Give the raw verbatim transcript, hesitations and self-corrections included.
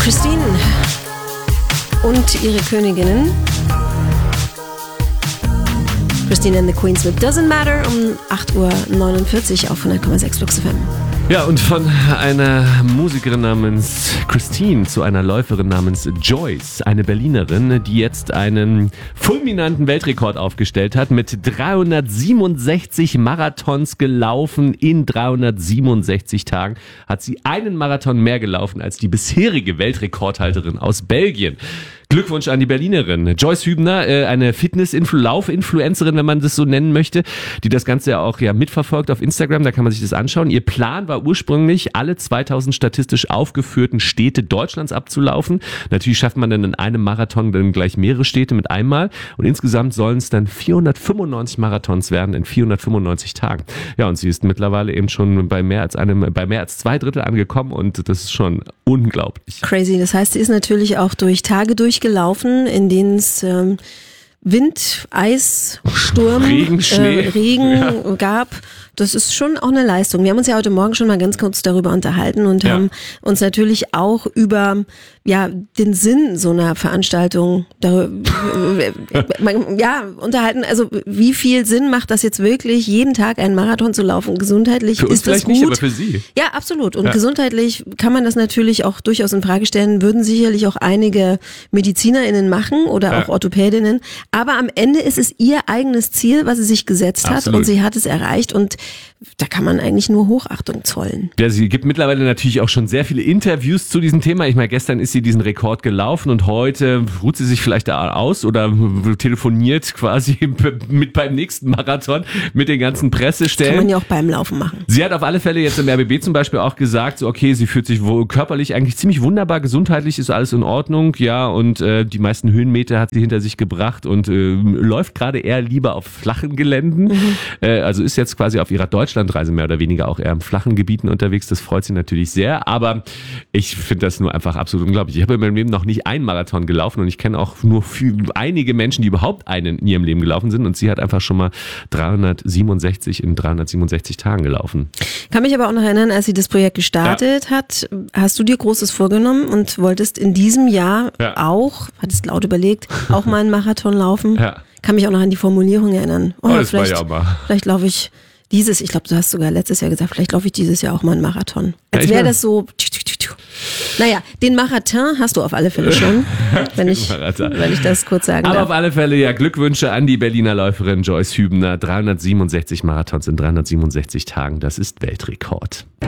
Christine und ihre Königinnen. Christine and the Queens mit Doesn't Matter um acht Uhr neunundvierzig auf hundert Komma sechs Flux F M. Ja, und von einer Musikerin namens Christine zu einer Läuferin namens Joyce, eine Berlinerin, die jetzt einen fulminanten Weltrekord aufgestellt hat, mit dreihundertsiebenundsechzig Marathons gelaufen in dreihundertsiebenundsechzig Tagen, hat sie einen Marathon mehr gelaufen als die bisherige Weltrekordhalterin aus Belgien. Glückwunsch an die Berlinerin. Joyce Hübner, äh, eine Fitness-Lauf-Influencerin, wenn man das so nennen möchte, die das Ganze ja auch ja mitverfolgt auf Instagram, da kann man sich das anschauen. Ihr Plan war ursprünglich, alle zweitausend statistisch aufgeführten Städte Deutschlands abzulaufen. Natürlich schafft man dann in einem Marathon dann gleich mehrere Städte mit einmal und insgesamt sollen es dann vierhundertfünfundneunzig Marathons werden in vierhundertfünfundneunzig Tagen. Ja, und sie ist mittlerweile eben schon bei mehr als einem, bei mehr als zwei Drittel angekommen und das ist schon unglaublich. Crazy, das heißt, sie ist natürlich auch durch Tage durchgelaufen, in denen es ähm, Wind, Eis, Sturm, Regen, Schnee. Äh, Regen ja. gab. Das ist schon auch eine Leistung. Wir haben uns ja heute Morgen schon mal ganz kurz darüber unterhalten und ja. haben uns natürlich auch über ja den Sinn so einer Veranstaltung da, ja unterhalten. Also wie viel Sinn macht das jetzt wirklich, jeden Tag einen Marathon zu laufen? Gesundheitlich für uns ist das vielleicht gut. Nicht, aber für Sie. Ja, absolut. Und ja. gesundheitlich kann man das natürlich auch durchaus in Frage stellen. Würden sicherlich auch einige MedizinerInnen machen oder ja. auch Orthopädinnen. Aber am Ende ist es ihr eigenes Ziel, was sie sich gesetzt hat Absolut. und sie hat es erreicht und da kann man eigentlich nur Hochachtung zollen. Ja, sie gibt mittlerweile natürlich auch schon sehr viele Interviews zu diesem Thema. Ich meine, gestern ist sie diesen Rekord gelaufen und heute ruht sie sich vielleicht da aus oder telefoniert quasi mit beim nächsten Marathon mit den ganzen Pressestellen. Das kann man ja auch beim Laufen machen. Sie hat auf alle Fälle jetzt im R B B zum Beispiel auch gesagt, so okay, sie fühlt sich wohl körperlich eigentlich ziemlich wunderbar, gesundheitlich ist alles in Ordnung, ja, und äh, die meisten Höhenmeter hat sie hinter sich gebracht und äh, läuft gerade eher lieber auf flachen Geländen. Mhm. Äh, also ist jetzt quasi auf ihrer Deutschlandreise mehr oder weniger auch eher in flachen Gebieten unterwegs. Das freut sie natürlich sehr, aber ich finde das nur einfach absolut unglaublich. Ich habe in meinem Leben noch nicht einen Marathon gelaufen und ich kenne auch nur viel, einige Menschen, die überhaupt einen in ihrem Leben gelaufen sind und sie hat einfach schon mal dreihundertsiebenundsechzig in dreihundertsiebenundsechzig Tagen gelaufen. Kann mich aber auch noch erinnern, als sie das Projekt gestartet ja. hat, hast du dir Großes vorgenommen und wolltest in diesem Jahr ja. auch, hattest laut überlegt, auch mal einen Marathon laufen? Ja. Kann mich auch noch an die Formulierung erinnern. Oh, oh das vielleicht, war ja auch mal. Vielleicht laufe ich dieses, ich glaube, du hast sogar letztes Jahr gesagt, vielleicht laufe ich dieses Jahr auch mal einen Marathon. Als ja, wäre das so. Naja, den Marathon hast du auf alle Fälle schon, wenn ich, wenn ich das kurz sagen Aber darf. auf alle Fälle ja Glückwünsche an die Berliner Läuferin Joyce Hübner. dreihundertsiebenundsechzig Marathons in dreihundertsiebenundsechzig Tagen, das ist Weltrekord.